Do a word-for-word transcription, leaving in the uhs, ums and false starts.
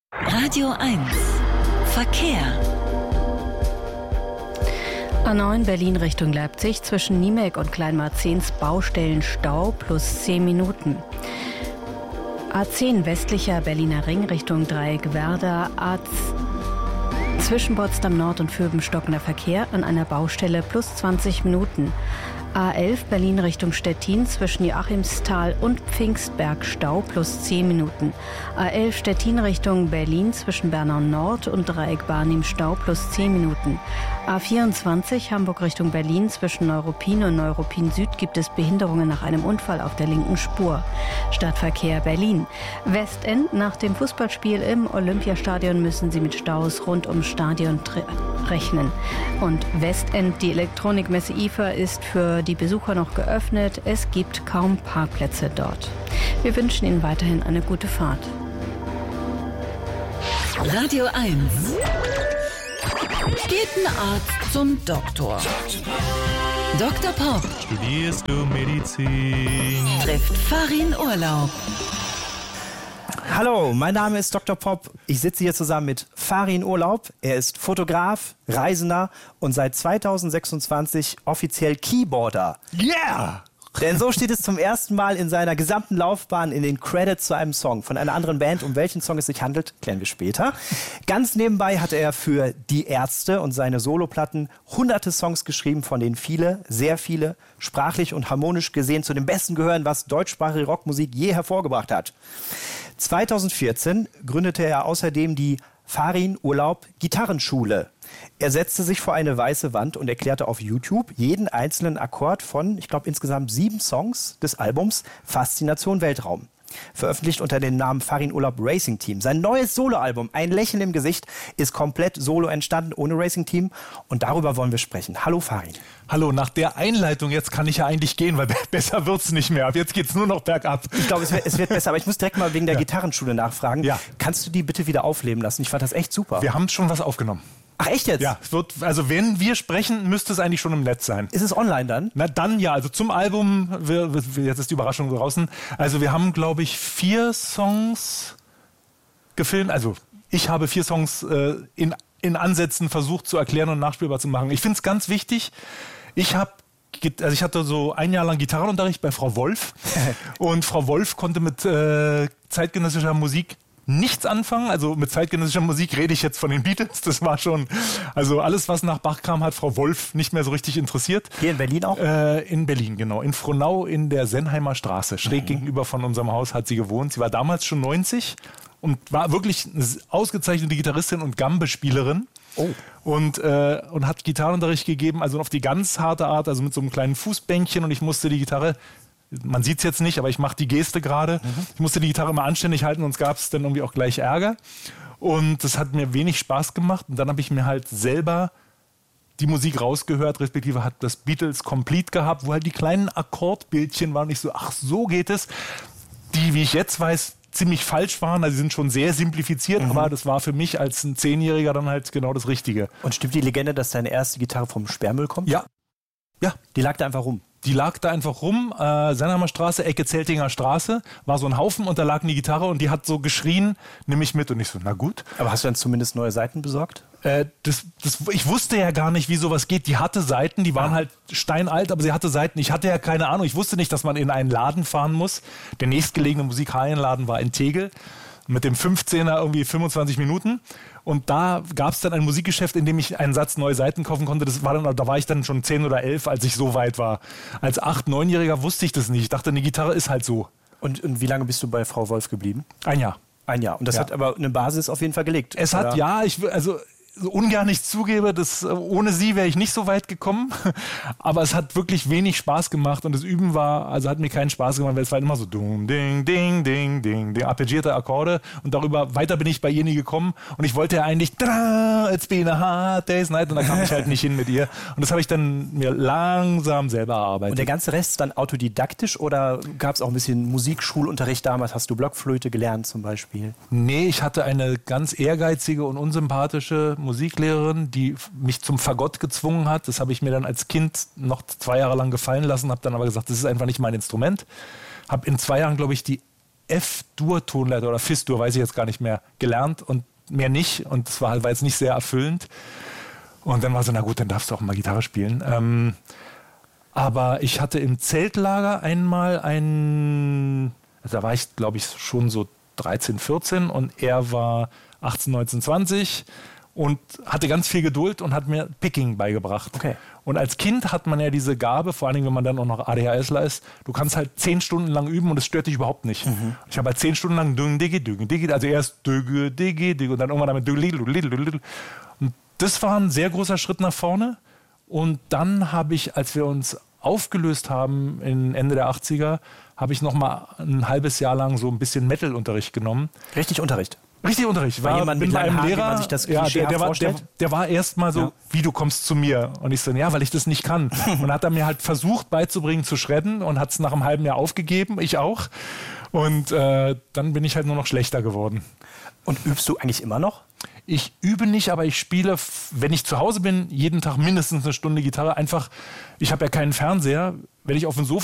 Radio eins Verkehr. A neun Berlin Richtung Leipzig zwischen Niemek und Kleinmarzens Baustellen Stau plus zehn Minuten. A zehn westlicher Berliner Ring Richtung Dreieck Werder. A zwischen Potsdam Nord und Vöben stockender Verkehr an einer Baustelle plus zwanzig Minuten. A elf Berlin Richtung Stettin zwischen Joachimsthal und Pfingstberg Stau plus zehn Minuten. A elf Stettin Richtung Berlin zwischen Bernau Nord und Dreieck Barnim Stau plus zehn Minuten. A vierundzwanzig Hamburg Richtung Berlin zwischen Neuruppin und Neuruppin Süd gibt es Behinderungen nach einem Unfall auf der linken Spur. Stadtverkehr Berlin. Westend nach dem Fußballspiel im Olympiastadion müssen sie mit Staus rund ums Stadion rechnen. Und Westend, die Elektronikmesse I F A ist für die Besucher noch geöffnet. Es gibt kaum Parkplätze dort. Wir wünschen Ihnen weiterhin eine gute Fahrt. Radio eins. Geht ein Arzt zum Doktor. Doktor Pop. Studierst du Medizin? Trifft Farin Urlaub. Hallo, mein Name ist Doktor Pop. Ich sitze hier zusammen mit Farin Urlaub. Er ist Fotograf, Reisender und seit zweitausendsechsundzwanzig offiziell Keyboarder. Yeah! Denn so steht es zum ersten Mal in seiner gesamten Laufbahn in den Credits zu einem Song von einer anderen Band. Um welchen Song es sich handelt, klären wir später. Ganz nebenbei hat er für Die Ärzte und seine Soloplatten hunderte Songs geschrieben, von denen viele, sehr viele, sprachlich und harmonisch gesehen zu den besten gehören, was deutschsprachige Rockmusik je hervorgebracht hat. zweitausendvierzehn gründete er außerdem die Farin Urlaub Gitarrenschule. Er setzte sich vor eine weiße Wand und erklärte auf YouTube jeden einzelnen Akkord von, ich glaube, insgesamt sieben Songs des Albums Faszination Weltraum. Veröffentlicht unter dem Namen Farin Urlaub Racing Team. Sein neues Soloalbum, Ein Lächeln im Gesicht, ist komplett solo entstanden, ohne Racing Team. Und darüber wollen wir sprechen. Hallo Farin. Hallo, nach der Einleitung, jetzt kann ich ja eigentlich gehen, weil besser wird's nicht mehr. Ab jetzt geht's nur noch bergab. Ich glaube, es, es wird besser, aber ich muss direkt mal wegen der ja. Gitarrenschule nachfragen. Ja. Kannst du die bitte wieder aufleben lassen? Ich fand das echt super. Wir haben schon was aufgenommen. Ach, echt jetzt? Ja, es wird, also wenn wir sprechen, müsste es eigentlich schon im Netz sein. Ist es online dann? Na dann ja, also zum Album, wir, wir, jetzt ist die Überraschung draußen. Also wir haben, glaube ich, vier Songs gefilmt. Also ich habe vier Songs äh, in, in Ansätzen versucht zu erklären und nachspielbar zu machen. Ich finde es ganz wichtig. Ich habe Also ich hatte so ein Jahr lang Gitarrenunterricht bei Frau Wolf und Frau Wolf konnte mit äh, zeitgenössischer Musik nichts anfangen. Also mit zeitgenössischer Musik rede ich jetzt von den Beatles. Das war schon, also alles, was nach Bach kam, hat Frau Wolf nicht mehr so richtig interessiert. Hier in Berlin auch? Äh, in Berlin, genau. In Frohnau in der Senheimer Straße. Schräg mhm. gegenüber von unserem Haus hat sie gewohnt. Sie war damals schon neunzig und war wirklich eine ausgezeichnete Gitarristin und Gambe-Spielerin. Oh. Und, äh, und hat Gitarrenunterricht gegeben, also auf die ganz harte Art, also mit so einem kleinen Fußbänkchen, und ich musste die Gitarre, man sieht es jetzt nicht, aber ich mache die Geste gerade, mhm. ich musste die Gitarre immer anständig halten, sonst gab es dann irgendwie auch gleich Ärger. Und das hat mir wenig Spaß gemacht, und dann habe ich mir halt selber die Musik rausgehört, respektive hat das Beatles Complete gehabt, wo halt die kleinen Akkordbildchen waren, und ich so, ach, so geht es, die, wie ich jetzt weiß, ziemlich falsch waren, also sie sind schon sehr simplifiziert, mhm. aber das war für mich als ein Zehnjähriger dann halt genau das Richtige. Und stimmt die Legende, dass deine erste Gitarre vom Sperrmüll kommt? Ja. Ja. Die lag da einfach rum? Die lag da einfach rum, äh, Senheimer Straße, Ecke Zeltinger Straße, war so ein Haufen und da lag eine Gitarre und die hat so geschrien, nimm mich mit, und ich so, na gut. Aber hast du dann zumindest neue Seiten besorgt? Äh, das, das, ich wusste ja gar nicht, wie sowas geht. Die hatte Seiten, die waren ah. halt steinalt, aber sie hatte Seiten. Ich hatte ja keine Ahnung, ich wusste nicht, dass man in einen Laden fahren muss. Der nächstgelegene Musikhallenladen war in Tegel mit dem fünfzehner irgendwie fünfundzwanzig Minuten. Und da gab es dann ein Musikgeschäft, in dem ich einen Satz neue Seiten kaufen konnte. Das war dann, da war ich dann schon zehn oder elf, als ich so weit war. Als acht-, neunjähriger wusste ich das nicht. Ich dachte, eine Gitarre ist halt so. Und, und wie lange bist du bei Frau Wolf geblieben? Ein Jahr. Ein Jahr. Und das ja. hat aber eine Basis auf jeden Fall gelegt. Es oder? hat, ja, ich also so ungern ich zugebe, dass ohne sie wäre ich nicht so weit gekommen. Aber es hat wirklich wenig Spaß gemacht, und das Üben war, also hat mir keinen Spaß gemacht, weil es war immer so dum, ding, ding, ding, ding, ding, arpeggierte Akkorde, und darüber weiter bin ich bei ihr nie gekommen, und ich wollte ja eigentlich It's been a hard day's night, und da kam ich halt nicht hin mit ihr, und das habe ich dann mir langsam selber erarbeitet. Und der ganze Rest ist dann autodidaktisch, oder gab es auch ein bisschen Musikschulunterricht damals? Hast du Blockflöte gelernt zum Beispiel? Nee, ich hatte eine ganz ehrgeizige und unsympathische Musiklehrerin, die mich zum Fagott gezwungen hat. Das habe ich mir dann als Kind noch zwei Jahre lang gefallen lassen, habe dann aber gesagt, das ist einfach nicht mein Instrument. Habe in zwei Jahren, glaube ich, die F-Dur-Tonleiter oder Fis-Dur, weiß ich jetzt gar nicht mehr, gelernt und mehr nicht. Und das war halt war jetzt nicht sehr erfüllend. Und dann war so, na gut, dann darfst du auch mal Gitarre spielen. Ähm, aber ich hatte im Zeltlager einmal einen, also da war ich, glaube ich, schon so dreizehn, vierzehn und er war achtzehn, neunzehn, zwanzig und hatte ganz viel Geduld und hat mir Picking beigebracht. Okay. Und als Kind hat man ja diese Gabe, vor allem wenn man dann auch noch ADHSler ist, du kannst halt zehn Stunden lang üben und es stört dich überhaupt nicht. Mhm. Ich habe halt zehn Stunden lang düng, diggi, düng, diggi, also erst düge, diggi, diggi und dann irgendwann damit düng, lidl, lidl, lidl. Und das war ein sehr großer Schritt nach vorne. Und dann habe ich, als wir uns aufgelöst haben, in Ende der achtziger, habe ich noch mal ein halbes Jahr lang so ein bisschen Metal-Unterricht genommen. Richtig Unterricht? Richtig Unterricht. War jemand mit einem Lehrer, wie man sich das ja, der, der, war, der, der war erst mal so, ja. wie du kommst zu mir. Und ich so, ja, weil ich das nicht kann. Und hat er mir halt versucht beizubringen zu shredden und hat es nach einem halben Jahr aufgegeben, ich auch. Und äh, dann bin ich halt nur noch schlechter geworden. Und übst du eigentlich immer noch? Ich übe nicht, aber ich spiele, wenn ich zu Hause bin, jeden Tag mindestens eine Stunde Gitarre. Einfach, ich habe ja keinen Fernseher. Wenn ich auf dem Sofa